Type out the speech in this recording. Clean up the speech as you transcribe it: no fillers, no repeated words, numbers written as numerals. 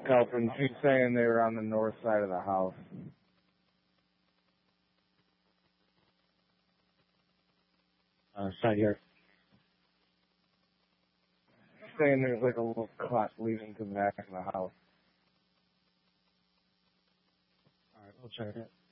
Kelton, she's saying they were on the north side of the house. Side yard. She's saying there's like a little cut leading to the back of the house. All right, we'll check it.